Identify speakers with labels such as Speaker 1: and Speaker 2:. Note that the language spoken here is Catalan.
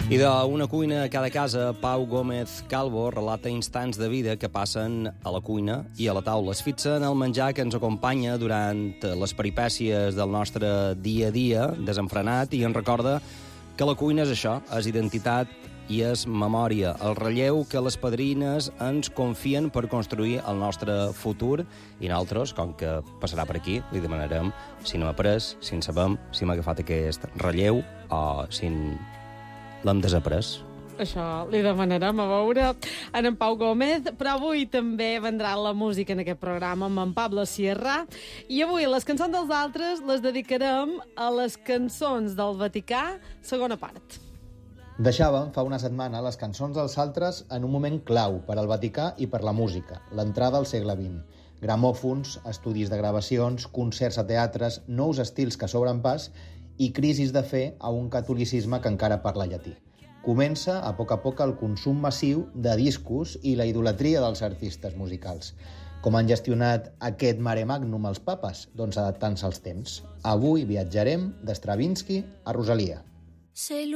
Speaker 1: I d'una cuina a cada casa, Pau Gómez Calvo relata instants de vida que passen a la cuina i a la taula. Es fixa en el menjar que ens acompanya durant les peripècies del nostre dia a dia, desenfrenat, i ens recorda que la cuina és això, és identitat i és memòria, el relleu que les padrines ens confien per construir el nostre futur, i nosaltres, com que passarà per aquí, li demanarem si no ha après, si en sabem, si hem agafat aquest relleu o si l'hem desaprès.
Speaker 2: Això li demanarem a veure en Pau Gómez, però avui també vendrà la música en aquest programa amb en Pablo Sierra, i avui les cançons dels altres les dedicarem a les cançons del Vaticà, segona part.
Speaker 3: Deixàvem fa una setmana les cançons dels altres en un moment clau per al Vaticà i per la música, l'entrada al segle XX. Gramòfons, estudis de gravacions, concerts a teatres, nous estils que s'obren pas i crisis de fe a un catolicisme que encara parla llatí. Comença a poc el consum massiu de discos i la idolatria dels artistes musicals. Com han gestionat aquest mare magnum els papes? Doncs adaptant-se als temps. Avui viatjarem d'Stravinsky a Rosalia.